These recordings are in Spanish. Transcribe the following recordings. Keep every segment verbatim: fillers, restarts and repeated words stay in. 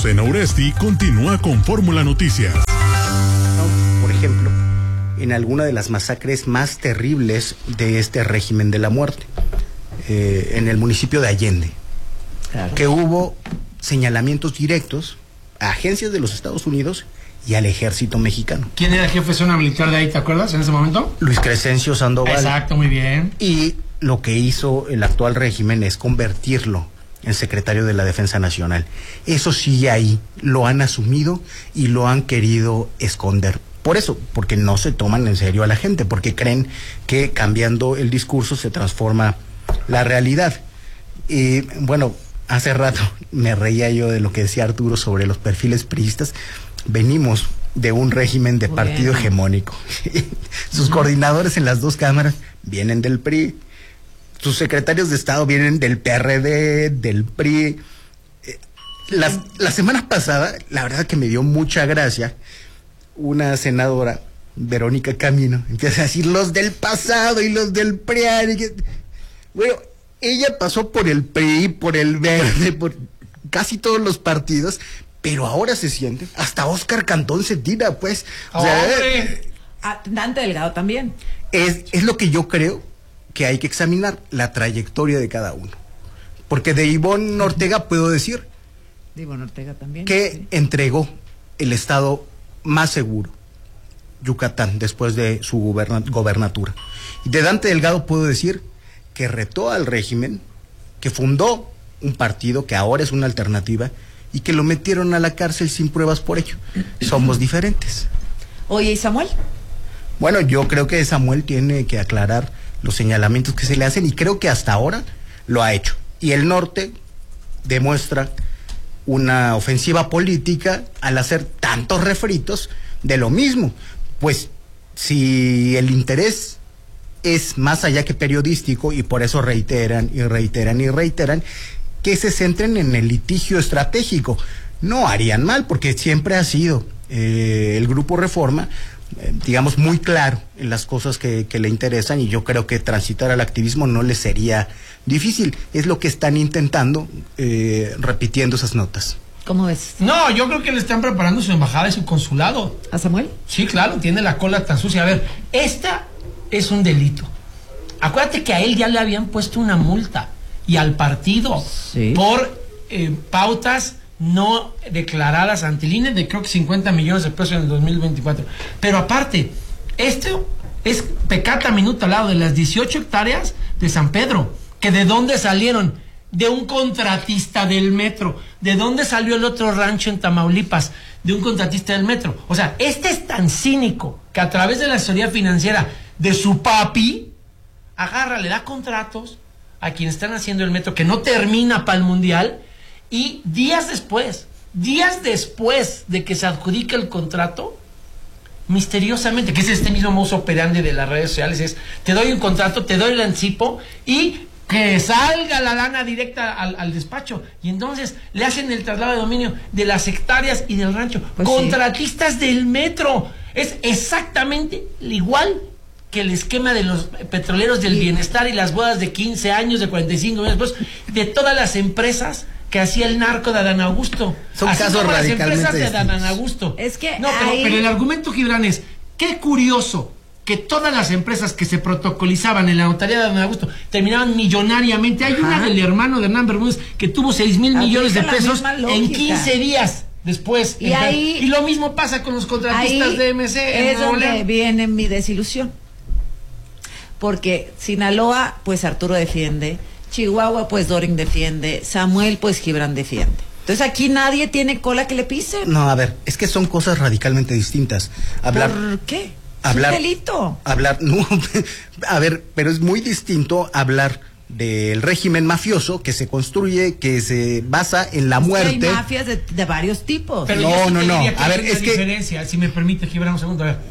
Cadena Uresti continúa con Fórmula Noticias. Por ejemplo, en alguna de las masacres más terribles de este régimen de la muerte, eh, en el municipio de Allende, claro, que hubo señalamientos directos a agencias de los Estados Unidos y al ejército mexicano. ¿Quién era el jefe de zona militar de ahí, te acuerdas, en ese momento? Luis Crescencio Sandoval. Exacto, muy bien. Y lo que hizo el actual régimen es convertirlo en secretario de la Defensa Nacional. Eso sigue ahí, lo han asumido y lo han querido esconder. Por eso, porque no se toman en serio a la gente, porque creen que cambiando el discurso se transforma la realidad. Y bueno, hace rato me reía yo de lo que decía Arturo sobre los perfiles priistas. Venimos de un régimen de partido hegemónico. Sus uh-huh. coordinadores en las dos cámaras vienen del P R I. Sus secretarios de Estado vienen del P R D, del P R I. Eh, la, la semana pasada, la verdad que me dio mucha gracia, una senadora, Verónica Camino, empieza a decir los del pasado y los del P R I. Bueno, ella pasó por el P R I, por el Verde, por casi todos los partidos, pero ahora se siente, hasta Óscar Cantón se tira, pues. O sea, eh, ah, Dante Delgado también. Es, es lo que yo creo que hay que examinar, la trayectoria de cada uno. Porque de Ivonne Ortega puedo decir de Ivonne Ortega también, que sí. entregó el estado más seguro, Yucatán, después de su goberna, gobernatura. Y de Dante Delgado puedo decir que retó al régimen, que fundó un partido que ahora es una alternativa y que lo metieron a la cárcel sin pruebas por ello. Somos diferentes. Oye, ¿y Samuel? Bueno, yo creo que Samuel tiene que aclarar los señalamientos que se le hacen y creo que hasta ahora lo ha hecho. Y el norte demuestra una ofensiva política al hacer tantos refritos de lo mismo. Pues si el interés es más allá que periodístico y por eso reiteran y reiteran y reiteran, que se centren en el litigio estratégico. No harían mal porque siempre ha sido eh, el Grupo Reforma Eh, digamos, muy claro en las cosas que, que le interesan, y yo creo que transitar al activismo no les sería difícil. Es lo que están intentando, eh, repitiendo esas notas. ¿Cómo ves? No, yo creo que le están preparando su embajada y su consulado. ¿A Samuel? Sí, claro, tiene la cola tan sucia. A ver, esta es un delito. Acuérdate que a él ya le habían puesto una multa, y al partido, sí, por eh, pautas no declaradas ante el I N E de creo que cincuenta millones de pesos en el dos mil veinticuatro. Pero aparte, esto es pecata minuta al lado de las dieciocho hectáreas de San Pedro, que de dónde salieron, de un contratista del metro. ¿De dónde salió el otro rancho en Tamaulipas? De un contratista del metro. O sea, este es tan cínico que a través de la asesoría financiera de su papi, agarra, le da contratos a quienes están haciendo el metro, que no termina para el mundial. Y días después, días después de que se adjudica el contrato, misteriosamente, que es este mismo modus operandi de las redes sociales, es, te doy un contrato, te doy el anticipo y que salga la lana directa al, al despacho. Y entonces le hacen el traslado de dominio de las hectáreas y del rancho. Pues contratistas sí, del metro. Es exactamente igual que el esquema de los petroleros del bienestar y las bodas de quince años, de cuarenta y cinco años después, de todas las empresas que hacía el narco de Adán Augusto. Son así casos como radicalmente las empresas distintos. de Adán Augusto. Es que no, pero, ahí... pero el argumento, Gibran, es qué curioso que todas las empresas que se protocolizaban en la notaría de Adán Augusto terminaban millonariamente. Hay Ajá. una del hermano de Hernán Bermúdez que tuvo seis mil millones de pesos en quince días después. Y, ahí, y lo mismo pasa con los contratistas de M C. Es donde viene mi desilusión. Porque Sinaloa, pues Arturo defiende, Chihuahua, pues Doring defiende, Samuel, pues Gibran defiende. Entonces aquí nadie tiene cola que le pise. No, a ver, es que son cosas radicalmente distintas. Hablar, ¿Por qué? Hablar, es un delito. Hablar, no, a ver, pero es muy distinto hablar del régimen mafioso que se construye, que se basa en la es muerte. Que hay mafias de, de varios tipos. Pero no, no, no. A ver, es que diferencia, si me permite, Gibran, un segundo, a ver.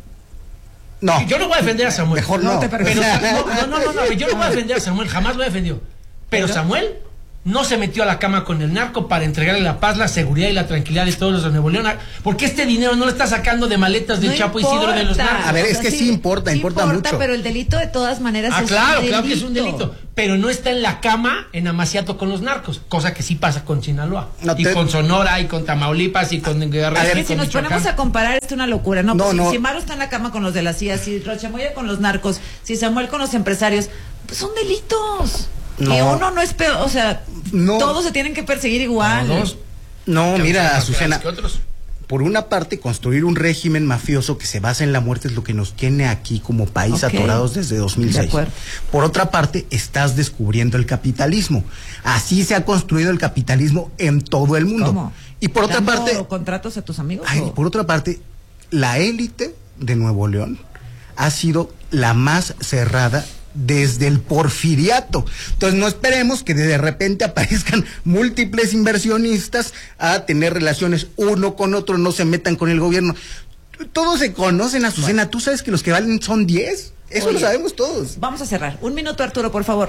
No. Yo no voy a defender a Samuel. Mejor no. no te pero, no, no, no, no, no, yo no voy a defender a Samuel, jamás lo he defendido. Pero, pero Samuel no se metió a la cama con el narco para entregarle la paz, la seguridad y la tranquilidad de todos los de Nuevo León, porque este dinero no lo está sacando de maletas del no Chapo importa. Isidro de los narcos. A ver, es que sí, sí importa, sí importa, importa mucho. Pero el delito de todas maneras ah, es claro, un delito. claro que es un delito, pero no está en la cama en Amaciato con los narcos, cosa que sí pasa con Sinaloa, no te... y con Sonora, y con Tamaulipas, y con Guerrero. Es que y si con nos Michoacán. ponemos a comparar, es una locura, ¿no? No, pues no. Si, si Maru está en la cama con los de la C I A, si Rochamoya con los narcos, si Samuel con los empresarios, pues son delitos. No. Que uno no es peor, o sea, no. todos se tienen que perseguir igual. Todos. No, mira, Azucena, que otros. por una parte, construir un régimen mafioso que se basa en la muerte es lo que nos tiene aquí como país Okay. atorados desde dos mil seis. De acuerdo. Por otra parte, estás descubriendo el capitalismo. Así se ha construido el capitalismo en todo el mundo. ¿Cómo? Y por otra ¿Dando parte, contratos a tus amigos? ay, o? por otra parte, la élite de Nuevo León ha sido la más cerrada desde el porfiriato. Entonces no esperemos que de repente aparezcan múltiples inversionistas a tener relaciones uno con otro, no se metan con el gobierno. Todos se conocen, Azucena. Bueno. ¿Tú sabes que los que valen son diez? Eso Oye, lo sabemos todos. Vamos a cerrar. Un minuto, Arturo, por favor.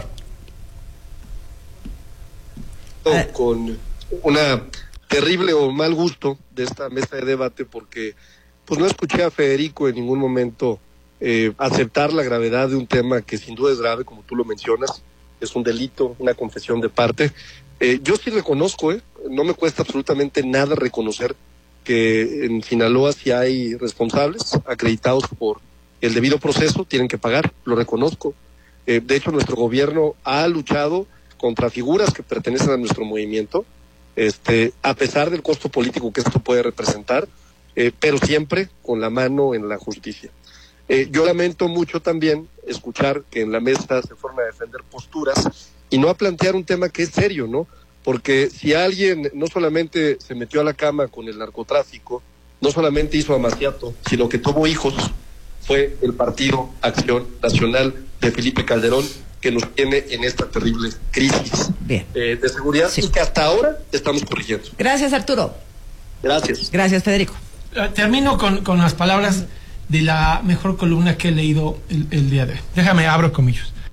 Con una terrible o mal gusto de esta mesa de debate, porque pues no escuché a Federico en ningún momento Eh, aceptar la gravedad de un tema que sin duda es grave, como tú lo mencionas, es un delito, una confesión de parte. Eh, yo sí reconozco, eh, no me cuesta absolutamente nada reconocer que en Sinaloa sí hay responsables acreditados por el debido proceso, tienen que pagar, lo reconozco. Eh, de hecho, nuestro gobierno ha luchado contra figuras que pertenecen a nuestro movimiento, este, a pesar del costo político que esto puede representar, eh, pero siempre con la mano en la justicia. Eh, yo lamento mucho también escuchar que en la mesa se fueron a defender posturas y no a plantear un tema que es serio, ¿no? Porque si alguien no solamente se metió a la cama con el narcotráfico, no solamente hizo amaciato, sino que tuvo hijos, fue el Partido Acción Nacional de Felipe Calderón, que nos tiene en esta terrible crisis Bien. Eh, de seguridad sí. y que hasta ahora estamos corrigiendo. Gracias, Arturo. Gracias. Gracias, Federico. Uh, termino con, con las palabras de la mejor columna que he leído el, el día de hoy. Déjame, abro comillas.